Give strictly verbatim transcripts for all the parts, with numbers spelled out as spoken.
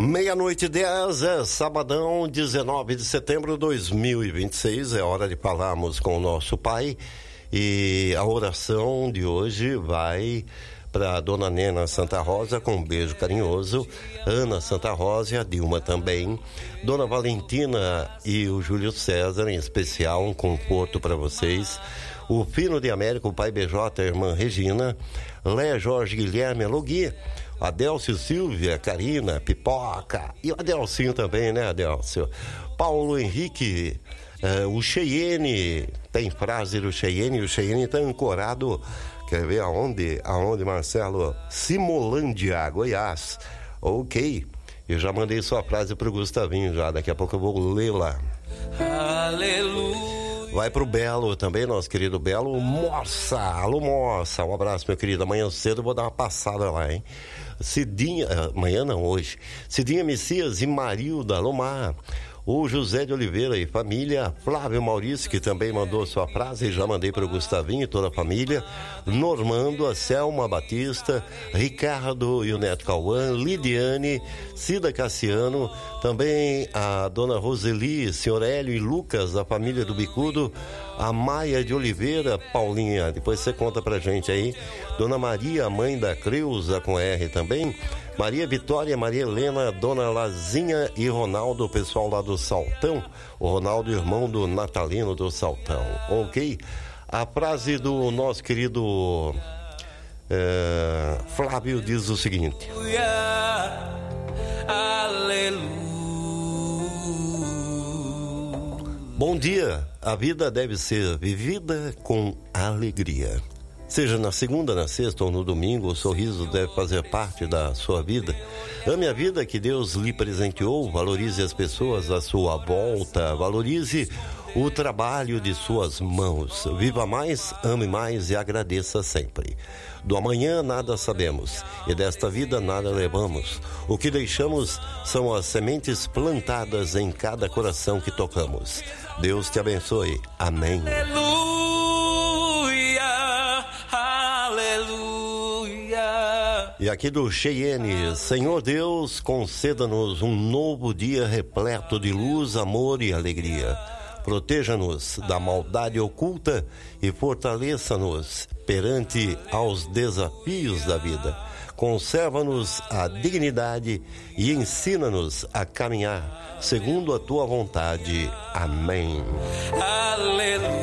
Meia-noite dez, é sabadão, dezenove de setembro de dois mil e vinte e seis. É hora de falarmos com o nosso Pai. E a oração de hoje vai para Dona Nena Santa Rosa, com um beijo carinhoso. Ana Santa Rosa e a Dilma também. Dona Valentina e o Júlio César, em especial, um conforto para vocês. O Fino de América, o Pai B J, a irmã Regina. Lé Jorge Guilherme Logui. Adélcio Silvia, Karina, Pipoca, e o Adelcinho também, né, Adélcio? Paulo Henrique, uh, o Cheyenne, tem frase do Cheyenne, o Cheyenne está ancorado, quer ver aonde? Aonde, Marcelo? Simolândia, Goiás. Ok, eu já mandei sua frase pro Gustavinho já, daqui a pouco eu vou lê-la. Aleluia. Vai pro Belo também, nosso querido Belo. Moça, alô Moça, um abraço, meu querido. Amanhã cedo eu vou dar uma passada lá, hein? Cidinha, amanhã não, hoje. Cidinha Messias e Marilda, alô Mar. O José de Oliveira e família. Flávio Maurício, que também mandou sua frase, já mandei para o Gustavinho e toda a família. Normando, a Selma Batista, Ricardo e o Neto Cauã, Lidiane, Cida Cassiano, também a dona Roseli, senhor Hélio e Lucas, da família do Bicudo, a Maia de Oliveira, Paulinha, depois você conta pra gente aí. Dona Maria, mãe da Creuza, com R também. Maria Vitória, Maria Helena, Dona Lazinha e Ronaldo, o pessoal lá do Saltão. O Ronaldo, irmão do Natalino do Saltão. Ok? A frase do nosso querido é, Flávio diz o seguinte: Aleluia. Bom dia, a vida deve ser vivida com alegria. Seja na segunda, na sexta ou no domingo, o sorriso deve fazer parte da sua vida. Ame a vida que Deus lhe presenteou, valorize as pessoas à sua volta, valorize o trabalho de suas mãos. Viva mais, ame mais e agradeça sempre. Do amanhã nada sabemos e desta vida nada levamos. O que deixamos são as sementes plantadas em cada coração que tocamos. Deus te abençoe. Amém. E aqui do Cheyenne: Senhor Deus, conceda-nos um novo dia repleto de luz, amor e alegria. Proteja-nos da maldade oculta e fortaleça-nos perante aos desafios da vida. Conserva-nos a dignidade e ensina-nos a caminhar segundo a tua vontade. Amém. Aleluia.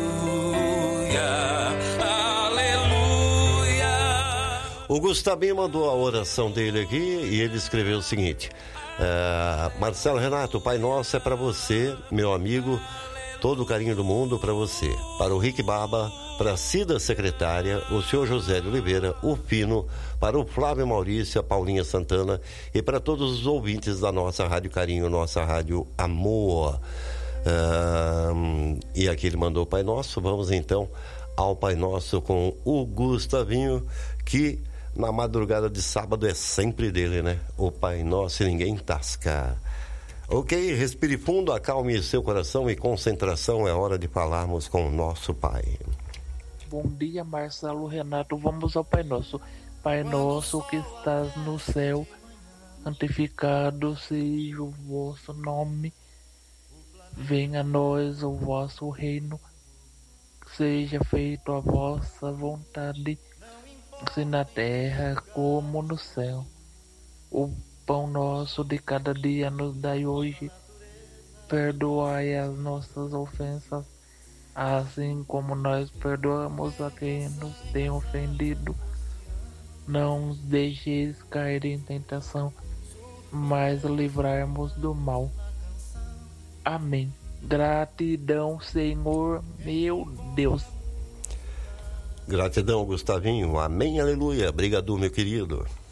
O Gustavinho mandou a oração dele aqui e ele escreveu o seguinte: uh, Marcelo Renato, o Pai Nosso é para você, meu amigo, todo o carinho do mundo para você, para o Rick Baba, para a Cida Secretária, o senhor José de Oliveira, o Fino, para o Flávio Maurício, a Paulinha Santana e para todos os ouvintes da nossa Rádio Carinho, nossa Rádio Amor. Uh, e aqui ele mandou o Pai Nosso. Vamos então ao Pai Nosso com o Gustavinho, que na madrugada de sábado é sempre dele, né? O Pai Nosso e ninguém tasca. Ok, respire fundo, acalme seu coração e concentração, é hora de falarmos com o nosso Pai. Bom dia, Marcelo Renato, vamos ao Pai Nosso. Pai Nosso que estás no céu, santificado seja o vosso nome, venha a nós o vosso reino, seja feita a vossa vontade, assim na terra como no céu. O pão nosso de cada dia nos dai hoje. Perdoai as nossas ofensas, assim como nós perdoamos a quem nos tem ofendido. Não nos deixeis cair em tentação, mas livrai-nos do mal. Amém. Gratidão, Senhor meu Deus. Gratidão, Gustavinho. Amém, aleluia. Obrigado, meu querido.